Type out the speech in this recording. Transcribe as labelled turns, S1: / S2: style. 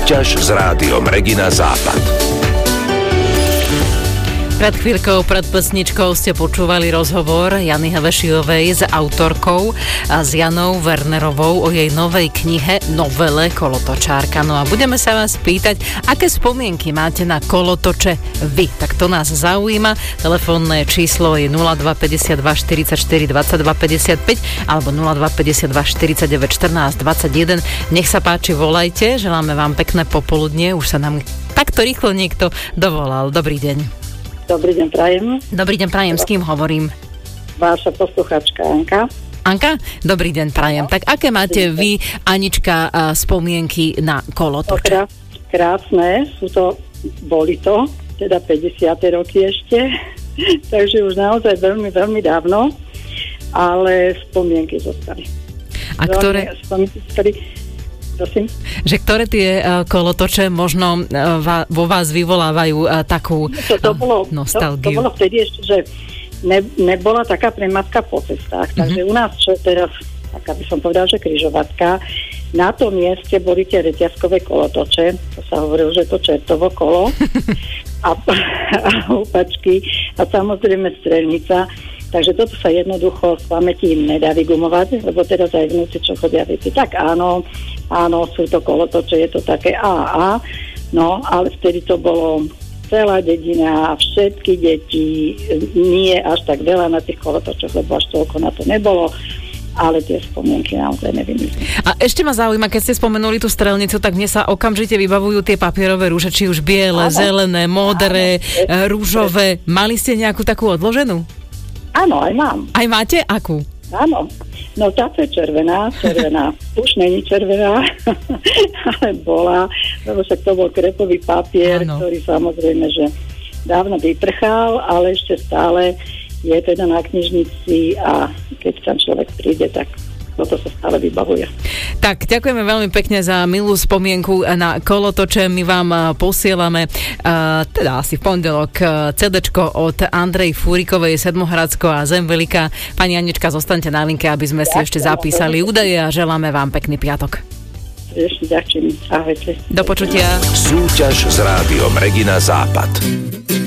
S1: Súťaž s rádiom Regina Západ.
S2: Pred chvíľkou, pred pesničkou ste počúvali rozhovor Jany Havešijovej s autorkou a s Janou Wernerovou o jej novej knihe Novele Kolotočárka. No a budeme sa vás pýtať, aké spomienky máte na kolotoče vy. Tak to nás zaujíma. Telefónne číslo je 0252 44 22 55 alebo 0252 49 14 21. Nech sa páči, volajte. Želáme vám pekné popoludnie. Už sa nám takto rýchlo niekto dovolal. Dobrý deň.
S3: Dobrý deň, prajem.
S2: Dobrý deň, prajem. S kým hovorím?
S3: Vaša posluchačka Anka.
S2: Anka? Dobrý deň, prajem. Tak aké máte vy, Anička, spomienky na kolotoče?
S3: Krásne, boli to, teda 50. roky ešte, takže už naozaj veľmi, veľmi dávno, ale spomienky zostali.
S2: A ktoré?
S3: Prosím?
S2: Že ktoré tie kolotoče možno vo vás vyvolávajú takú nostalgiu?
S3: To bolo vtedy ešte, že nebola taká prematka po cestách, takže u nás, čo je teraz, tak aby som povedal, že križovatka, na tom mieste boli tie reťazkové kolotoče, to sa hovorilo, že to čertovo kolo a húpačky a samozrejme strelnica. Takže toto sa jednoducho z pamäti nedá vygumovať, lebo teraz aj vnúci, čo chodia veci, tak áno, sú to kolotoče, je to také no, ale vtedy to bolo celá dedina, všetky deti, nie až tak veľa na tých kolotočoch, lebo až toľko na to nebolo, ale tie spomienky naozaj nevymyslím.
S2: A ešte ma zaujíma, keď ste spomenuli tú strelnicu, tak mne sa okamžite vybavujú tie papierové rúže, či už biele, zelené, modré, rúžové. Mali ste nejakú takú odloženú?
S3: Áno, aj mám.
S2: Aj máte? Akú?
S3: Áno. No táto je červená. Už není červená, ale bola, lebo však to bol krepový papier, ktorý samozrejme, že dávno vyprchal, ale ešte stále je teda na knižnici a keď tam človek príde, tak toto sa stále vybavuje.
S2: Tak, ďakujeme veľmi pekne za milú spomienku na kolotoče. My vám posielame teda asi v pondelok CDčko od Andrej Fúrikovej, Sedmohradsko a Zem veľká. Pani Anička, zostaňte na linke, aby sme si ešte zapísali údaje a želáme vám pekný piatok.
S3: Ešte ďakujem. Ahojte.
S2: Do počutia.
S1: Súťaž s rádiom Regina Západ.